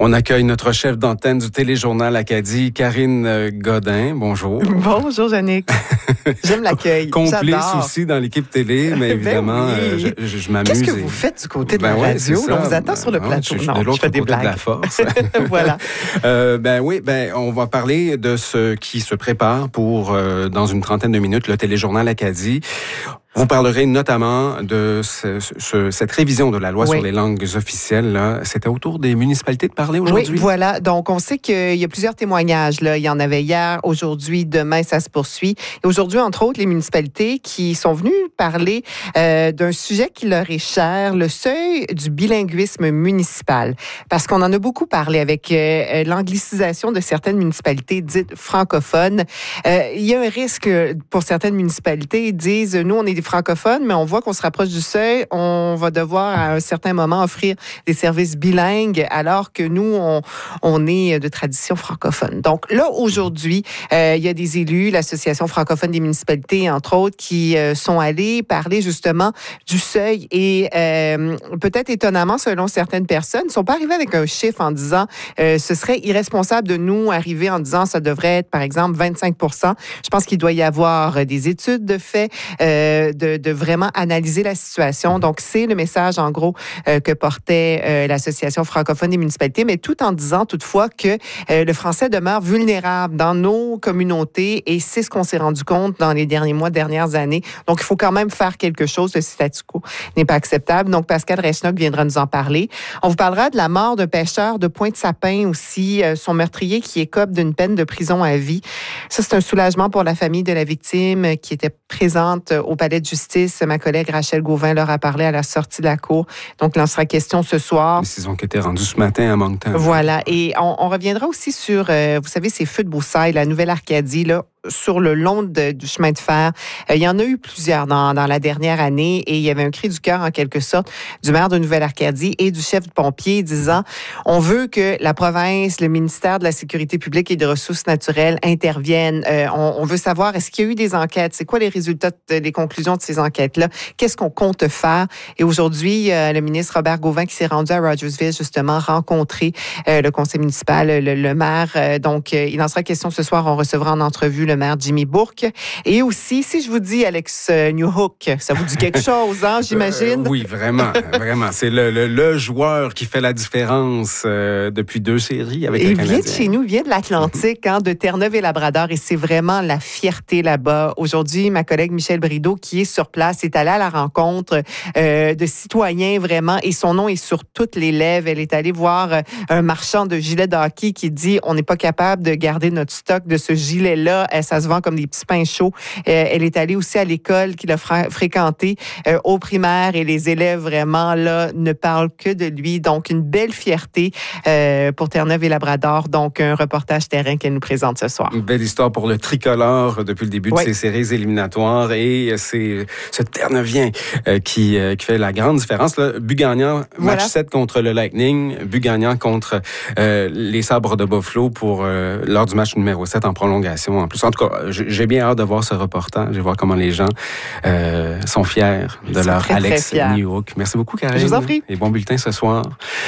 On accueille notre chef d'antenne du Téléjournal Acadie, Karine Godin. Bonjour. Bonjour, Yannick. J'aime l'accueil. Complice J'adore. aussi dans l'équipe télé, mais évidemment, oui. je m'amuse. Qu'est-ce que vous faites du côté de la radio? On vous attend sur le plateau. Je suis de l'autre côté de la force. Voilà. On va parler de ce qui se prépare pour, dans une trentaine de minutes, le Téléjournal Acadie. Vous parlerez notamment de cette révision de la loi sur les langues officielles. Là. C'était autour des municipalités de parler aujourd'hui? Oui, voilà. Donc, on sait qu'il y a plusieurs témoignages. Là. Il y en avait hier, aujourd'hui, demain, ça se poursuit. Et aujourd'hui, entre autres, les municipalités qui sont venues parler d'un sujet qui leur est cher, le seuil du bilinguisme municipal. Parce qu'on en a beaucoup parlé avec l'anglicisation de certaines municipalités dites francophones. Il y a un risque pour certaines municipalités. Ils disent, nous, on est des francophones, mais on voit qu'on se rapproche du seuil. On va devoir, à un certain moment, offrir des services bilingues, alors que nous, on est de tradition francophone. Donc là, aujourd'hui, il y a des élus, l'Association francophone des municipalités, entre autres, qui sont allés parler justement du seuil et peut-être étonnamment, selon certaines personnes, ne sont pas arrivés avec un chiffre en disant ce serait irresponsable de nous arriver en disant ça devrait être, par exemple, 25 %. Je pense qu'il doit y avoir des études de fait, de vraiment analyser la situation. Donc, c'est le message, en gros, que portait l'Association francophone des municipalités, mais tout en disant toutefois que le français demeure vulnérable dans nos communautés et c'est ce qu'on s'est rendu compte dans les derniers mois, dernières années. Donc, il faut quand même faire quelque chose. Le statu quo n'est pas acceptable. Donc, Pascal Rechnock viendra nous en parler. On vous parlera de la mort d'un pêcheur de Pointe-Sapin aussi, son meurtrier qui écope d'une peine de prison à vie. Ça, c'est un soulagement pour la famille de la victime qui était présente au palais de justice. Ma collègue Rachel Gauvin leur a parlé à la sortie de la cour. Donc, il en sera question ce soir. Décision qui était rendue ce matin à Moncton. Voilà. Et on reviendra aussi sur, vous savez, ces feux de Broussailles, la Nouvelle-Arcadie, là, sur le long du chemin de fer. Il y en a eu plusieurs dans la dernière année et il y avait un cri du cœur, en quelque sorte, du maire de Nouvelle-Arcadie et du chef de pompiers disant on veut que la province, le ministère de la Sécurité publique et des Ressources naturelles interviennent. On veut savoir, est-ce qu'il y a eu des enquêtes? C'est quoi les résultats, les conclusions de ces enquêtes-là? Qu'est-ce qu'on compte faire? Et aujourd'hui, le ministre Robert Gauvin qui s'est rendu à Rogersville, justement, rencontrer le conseil municipal, le maire. Donc, il en sera question ce soir. On recevra en entrevue le maire Jimmy Bourque. Et aussi, si je vous dis Alex Newhook, ça vous dit quelque chose, hein, j'imagine? Oui, vraiment, vraiment. C'est le joueur qui fait la différence depuis 2 séries avec le Canadien. Il vient de chez nous, il vient de l'Atlantique, hein, de Terre-Neuve et Labrador, et c'est vraiment la fierté là-bas. Aujourd'hui, ma collègue Michel Brideau, qui est sur place, est allée à la rencontre de citoyens, vraiment, et son nom est sur toutes les lèvres. Elle est allée voir un marchand de gilets de hockey qui dit on n'est pas capable de garder notre stock de ce gilet-là. Ça se vend comme des petits pains chauds. Elle est allée aussi à l'école qu'il a fréquentée au primaire et les élèves vraiment là ne parlent que de lui. Donc, une belle fierté pour Terre-Neuve et Labrador. Donc, un reportage terrain qu'elle nous présente ce soir. Une belle histoire pour le tricolore depuis le début de ces séries éliminatoires et c'est ce Terre-Neuvien qui fait la grande différence. Là, but gagnant, match 7 contre le Lightning, but gagnant contre les Sabres de Buffalo lors du match numéro 7 en prolongation. En plus, en tout cas, j'ai bien hâte de voir ce reportage et voir comment les gens sont fiers de leur Alex Newhook. Merci beaucoup, Karine. Je vous en prie. Et bon bulletin ce soir.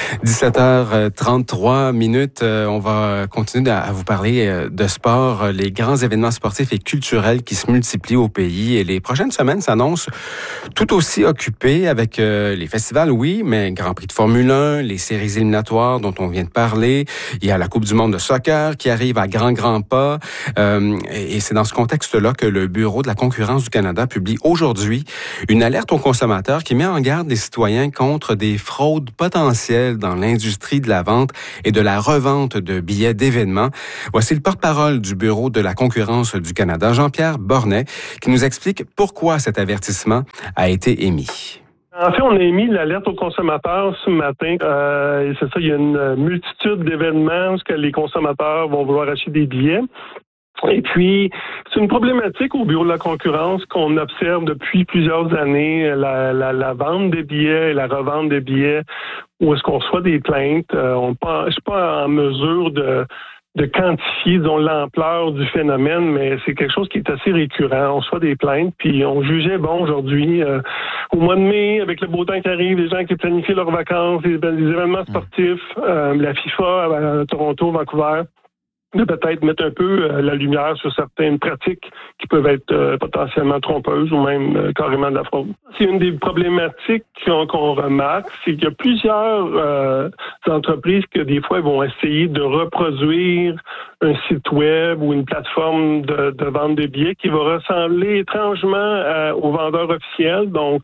17h33 minutes. On va continuer à vous parler de sport, les grands événements sportifs et culturels qui se multiplient au pays. Et les prochaines semaines s'annoncent tout aussi occupées avec les festivals, oui, mais Grand Prix de Formule 1, les séries éliminatoires dont on vient de parler. Il y a la Coupe du monde de soccer qui arrive à grands pas. Et c'est dans ce contexte-là que le Bureau de la concurrence du Canada publie aujourd'hui une alerte aux consommateurs qui met en garde les citoyens contre des fraudes potentielles dans l'industrie de la vente et de la revente de billets d'événements. Voici le porte-parole du Bureau de la concurrence du Canada, Jean-Pierre Bornet, qui nous explique pourquoi cet avertissement a été émis. En fait, on a émis l'alerte aux consommateurs ce matin. Et c'est ça, il y a une multitude d'événements où les consommateurs vont vouloir acheter des billets. Et puis, c'est une problématique au Bureau de la concurrence qu'on observe depuis plusieurs années, la vente des billets et la revente des billets, où est-ce qu'on reçoit des plaintes. Je suis pas en mesure de quantifier, disons, l'ampleur du phénomène, mais c'est quelque chose qui est assez récurrent. On reçoit des plaintes, puis on jugeait, bon, aujourd'hui, au mois de mai, avec le beau temps qui arrive, les gens qui planifient leurs vacances, les événements sportifs, la FIFA à Toronto, Vancouver, de peut-être mettre un peu la lumière sur certaines pratiques qui peuvent être potentiellement trompeuses ou même carrément de la fraude. C'est une des problématiques qu'on remarque, c'est qu'il y a plusieurs entreprises que des fois vont essayer de reproduire un site web ou une plateforme de vente de billets qui va ressembler étrangement aux vendeurs officiels. Donc,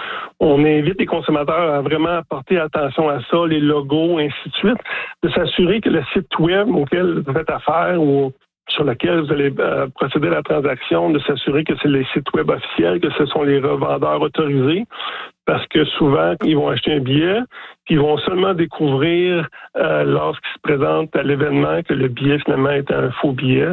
on invite les consommateurs à vraiment porter attention à ça, les logos, ainsi de suite, de s'assurer que le site web auquel vous faites affaire ou sur lequel vous allez procéder à la transaction, de s'assurer que c'est les sites web officiels, que ce sont les revendeurs autorisés, parce que souvent, ils vont acheter un billet, puis ils vont seulement découvrir lorsqu'ils se présentent à l'événement que le billet finalement est un faux billet.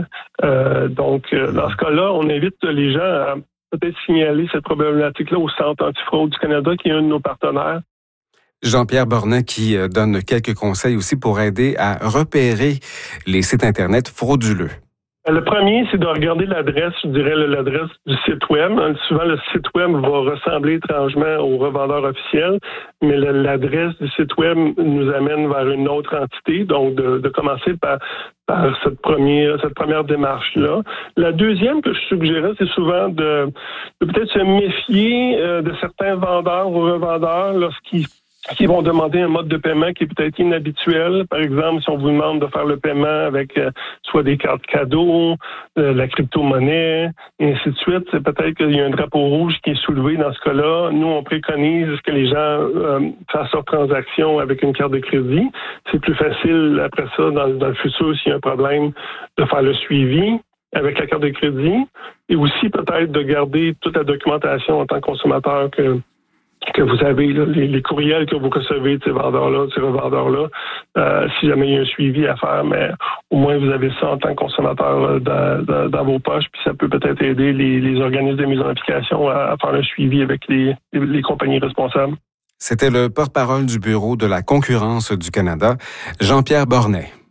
Donc, dans ce cas-là, on invite les gens à peut-être signaler cette problématique-là au Centre antifraude du Canada, qui est un de nos partenaires. Jean-Pierre Bornet qui donne quelques conseils aussi pour aider à repérer les sites Internet frauduleux. Le premier, c'est de regarder l'adresse, je dirais l'adresse du site web. Souvent, le site web va ressembler étrangement au revendeur officiel, mais l'adresse du site web nous amène vers une autre entité. Donc, de commencer par cette première démarche-là. La deuxième que je suggérais, c'est souvent de peut-être se méfier de certains vendeurs ou revendeurs lorsqu'ils vont demander un mode de paiement qui est peut-être inhabituel. Par exemple, si on vous demande de faire le paiement avec soit des cartes cadeaux, la crypto-monnaie, et ainsi de suite, c'est peut-être qu'il y a un drapeau rouge qui est soulevé dans ce cas-là. Nous, on préconise que les gens fassent leur transaction avec une carte de crédit. C'est plus facile, après ça, dans le futur, s'il y a un problème, de faire le suivi avec la carte de crédit. Et aussi, peut-être, de garder toute la documentation en tant que consommateur que vous avez, là, les courriels que vous recevez de ces vendeurs-là, de ces revendeurs-là, si jamais il y a un suivi à faire, mais au moins vous avez ça en tant que consommateur dans vos poches, puis ça peut peut-être aider les organismes de mise en application à faire un suivi avec les compagnies responsables. C'était le porte-parole du Bureau de la concurrence du Canada, Jean-Pierre Bornet.